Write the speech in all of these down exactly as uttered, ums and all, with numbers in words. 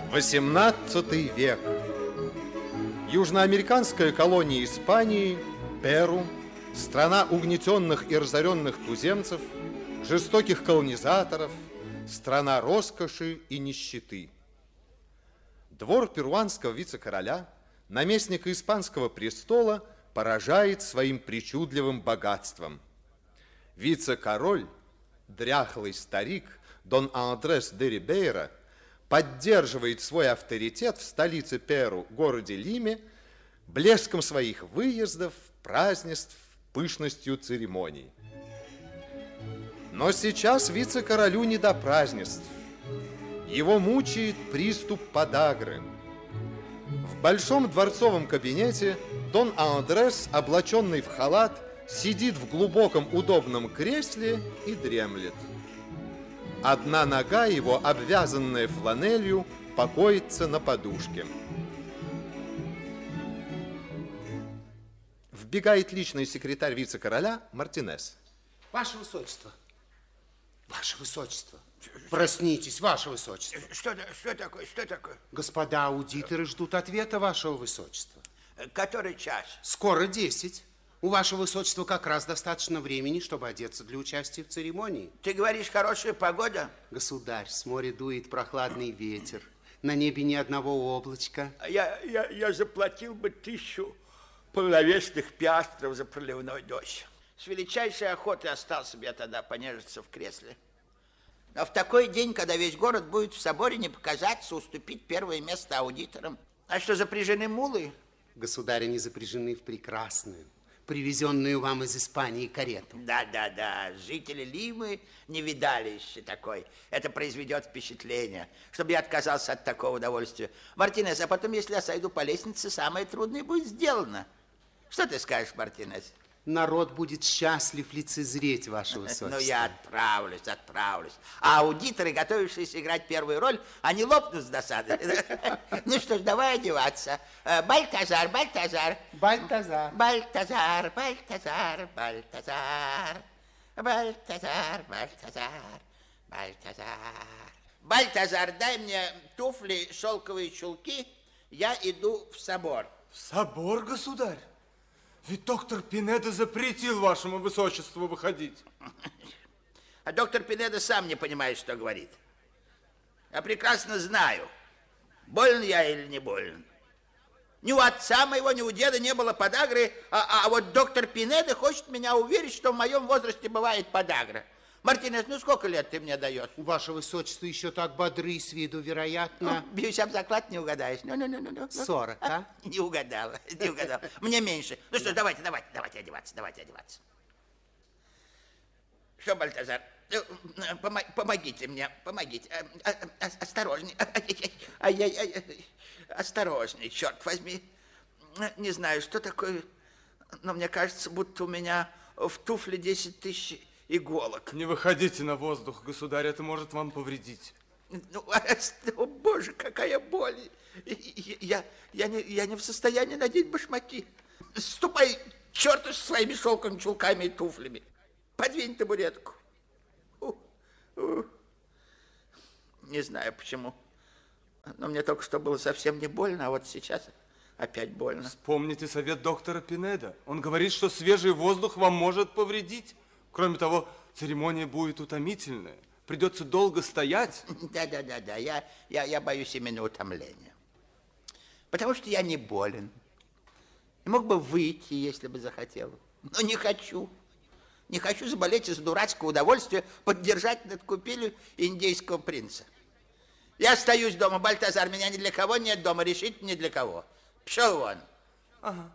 восемнадцатый век. Южноамериканская колония Испании, Перу, страна угнетенных и разоренных туземцев, жестоких колонизаторов, страна роскоши и нищеты. Двор перуанского вице-короля, наместника испанского престола, поражает своим причудливым богатством. Вице-король, дряхлый старик Дон Андрес де Рибейра, поддерживает свой авторитет в столице Перу, городе Лиме, блеском своих выездов, празднеств, пышностью церемоний. Но сейчас вице-королю не до празднеств. Его мучает приступ подагры. В большом дворцовом кабинете Дон Андрес, облаченный в халат, сидит в глубоком удобном кресле и дремлет. Одна нога его, обвязанная фланелью, покоится на подушке. Вбегает личный секретарь вице-короля Мартинес. Ваше Высочество, Ваше Высочество, проснитесь, Ваше Высочество. Что, что такое, что такое? Господа аудиторы ждут ответа Вашего Высочества. Который час? Скоро десять. У Вашего Высочества как раз достаточно времени, чтобы одеться для участия в церемонии. Ты говоришь, хорошая погода? Государь, с моря дует прохладный ветер. На небе ни одного облачка. Я, я, я заплатил бы тысячу полновесных пиастров за проливной дождь. С величайшей охотой остался бы я тогда понежиться в кресле. Но в такой день, когда весь город будет в соборе, не показаться, уступить первое место аудиторам. А что, запряжены мулы? Государь, они запряжены в прекрасную, привезенную вам из Испании карету. Да, да, да. Жители Лимы не видали еще такой. Это произведет впечатление, чтобы я отказался от такого удовольствия. Мартинес, а потом, если я сойду по лестнице, самое трудное будет сделано. Что ты скажешь, Мартинес? Народ будет счастлив лицезреть, Ваше Высочество. Ну, я отправлюсь, отправлюсь. А аудиторы, готовившиеся играть первую роль, они лопнут с досады. Ну что ж, давай одеваться. Бальтазар, Бальтазар. Бальтазар. Бальтазар, Бальтазар, Бальтазар. Бальтазар, Бальтазар, Бальтазар. Бальтазар, дай мне туфли, шелковые чулки. Я иду в собор. В собор, государь? Ведь доктор Пинеда запретил Вашему Высочеству выходить. А доктор Пинеда сам не понимает, что говорит. Я прекрасно знаю, болен я или не болен. Ни у отца моего, ни у деда не было подагры, а, а вот доктор Пинеда хочет меня уверить, что в моем возрасте бывает подагра. Мартинес, ну сколько лет ты мне даешь? Ваше Высочество еще так бодры с виду, вероятно. Ну, бьюсь об заклад, не угадаешь. Ну, ну, ну, ну, ну. Сорок, а? Не угадала, не угадала. Мне меньше. Ну что, давайте, давайте, давайте одеваться, давайте одеваться. Что, Бальтазар, помогите мне, помогите. Осторожней. Ай-яй-яй. Осторожней, черт возьми. Не знаю, что такое, но мне кажется, будто у меня в туфле десять тысяч иголок. Не выходите на воздух, государь, это может вам повредить. Ну, о, боже, какая боль. Я, я, не, я не в состоянии надеть башмаки. Ступай к черту со своими шелковыми чулками и туфлями. Подвинь табуретку. У, у. Не знаю почему, но мне только что было совсем не больно, а вот сейчас опять больно. Вспомните совет доктора Пинеда. Он говорит, что свежий воздух вам может повредить. Кроме того, церемония будет утомительная. Придется долго стоять. Да, да, да, да. Я, я, я боюсь именно утомления. Потому что я не болен. И мог бы выйти, если бы захотел. Но не хочу. Не хочу заболеть из-за дурацкого удовольствия поддержать над купелью индейского принца. Я остаюсь дома, Бальтазар. Меня ни для кого нет дома. Решительно ни для кого. Пшел вон. Ага.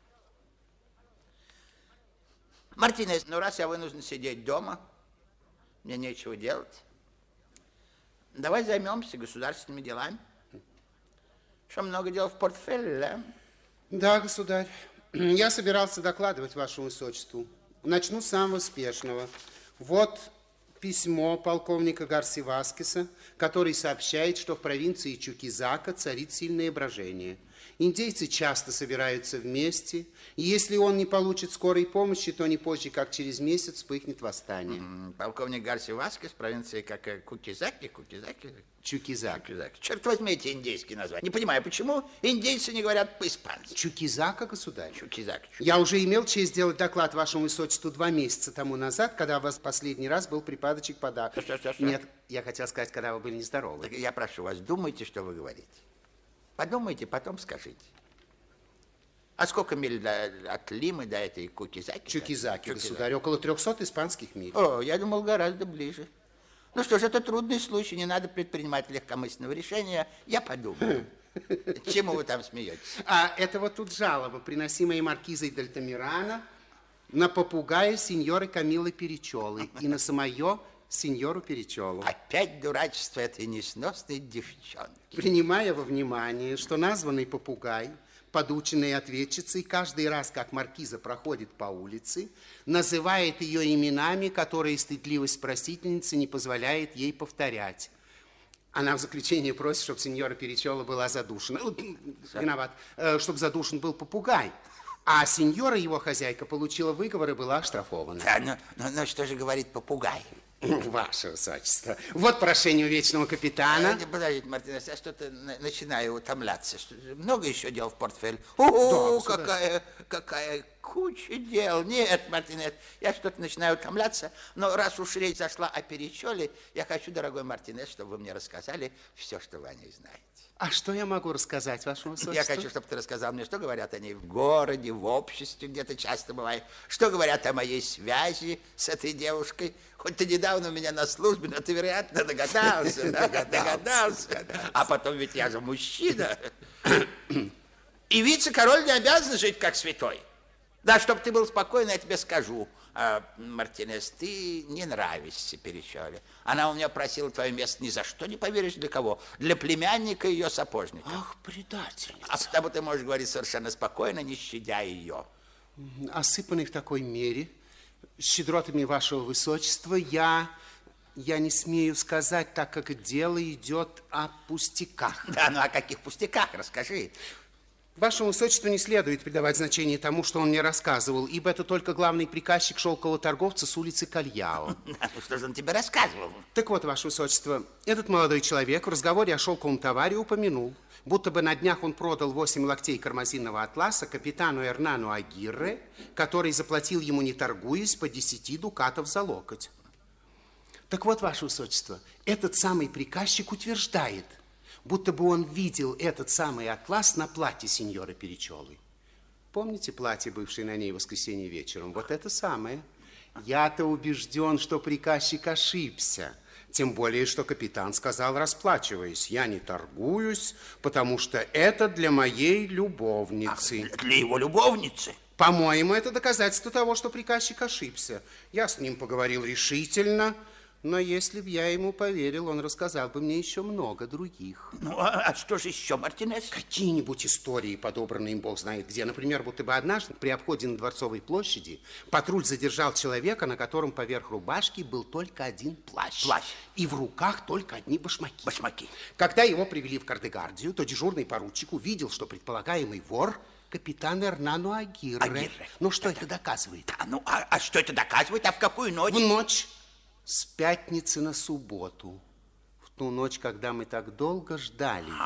Мартинес, ну раз я вынужден сидеть дома, мне нечего делать, давай займемся государственными делами. Что, много дел в портфеле, да? Да, государь. Я собирался докладывать Вашему Высочеству. Начну с самого спешного. Вот письмо полковника Гарси Васкеса, который сообщает, что в провинции Чукизака царит сильное брожение. Индейцы часто собираются вместе, и если он не получит скорой помощи, то не позже, как через месяц, вспыхнет восстание. М, Полковник Гарси Васкес, провинции как э, Кукизаки, Кукизаки, Чукизак. Кукизаки. Черт возьми, эти индейские названия. Не понимаю, почему индейцы не говорят по-испански. Чукизака, государь. Чукизак. Я уже имел честь сделать доклад вашему высочеству два месяца тому назад, когда у вас последний раз был припадочек подагры. Что, что, что? Нет, я хотел сказать, когда вы были нездоровы. Так я прошу вас, думайте, что вы говорите. Подумайте, потом скажите. А сколько миль до- от Лимы до этой Кукизаки? Чукизаки, Чукизаки. государь, около трехсот испанских миль. О, я думал, гораздо ближе. Ну что ж, это трудный случай, не надо предпринимать легкомысленного решения. Я подумаю. Чему вы там смеетесь? А это вот тут жалоба, приносимая маркизой Д'Альтамирано на попугая сеньоры Камилы Перечолы и на самое сеньору Перечолу. Опять дурачество этой несносной девчонки. Принимая во внимание, что названный попугай, подученный ответчицей, каждый раз, как маркиза проходит по улице, называет ее именами, которые стыдливость просительницы не позволяет ей повторять. Она в заключение просит, чтобы сеньора Перечола была задушена. Э, Виноват, э, чтобы задушен был попугай. А сеньора, его хозяйка, получила выговор и была оштрафована. Да, но, но, но что же говорит попугай? Ваше высочество, вот прошение у вечного капитана. А, подождите, Мартинес, я что-то на- начинаю утомляться. Что- много еще дел в портфель? О, государь. какая, какая куча дел. Нет, Мартинес, я что-то начинаю утомляться. Но раз уж речь зашла о Перечоле, я хочу, дорогой Мартинес, чтобы вы мне рассказали все, что вы о ней знаете. А что я могу рассказать, ваше высочество? Я хочу, чтобы ты рассказал мне, что говорят о ней в городе, в обществе, где ты часто бываешь. Что говорят о моей связи с этой девушкой. Хоть ты недавно у меня на службе, но ты, вероятно, догадался. да, Догадался. А потом ведь я же мужчина. И вице-король не обязан жить как святой. Да, чтобы ты был спокоен, я тебе скажу. А, Мартинес, ты не нравишься Перечоле. Она у меня просила твое место ни за что, не поверишь для кого. Для племянника ее сапожника. Ах, предательница. А потому ты можешь говорить совершенно спокойно, не щадя ее. Осыпанный в такой мере щедротами вашего высочества, я, я не смею сказать, так как дело идет о пустяках. Да, ну о каких пустяках, расскажи. Вашему высочеству не следует придавать значение тому, что он мне рассказывал, ибо это только главный приказчик шелкового торговца с улицы Кальяо. Да, ну что же он тебе рассказывал? Так вот, ваше высочество, этот молодой человек в разговоре о шелковом товаре упомянул, будто бы на днях он продал восемь локтей кармазинного атласа капитану Эрнану Агирре, который заплатил ему, не торгуясь, по десяти дукатов за локоть. Так вот, ваше высочество, этот самый приказчик утверждает, будто бы он видел этот самый атлас на платье сеньоры Перечолы. Помните платье, бывшее на ней в воскресенье вечером? Вот это самое. Я-то убежден, что приказчик ошибся. Тем более, что капитан сказал, расплачиваясь, я не торгуюсь, потому что это для моей любовницы. Ах, для его любовницы? По-моему, это доказательство того, что приказчик ошибся. Я с ним поговорил решительно, но если бы я ему поверил, он рассказал бы мне еще много других. Ну, а, а что же еще, Мартинес? Какие-нибудь истории, подобранные им бог знает где. Например, будто бы однажды при обходе на Дворцовой площади патруль задержал человека, на котором поверх рубашки был только один плащ. Плащ. И в руках только одни башмаки. Башмаки. Когда его привели в Кардегардию, то дежурный поручик увидел, что предполагаемый вор капитан Эрнану Агирре. Агирре. Ну, что это доказывает? Да, ну, а, а что это доказывает? А в какую ночь? В ночь с пятницы на субботу. В ту ночь, когда мы так долго ждали.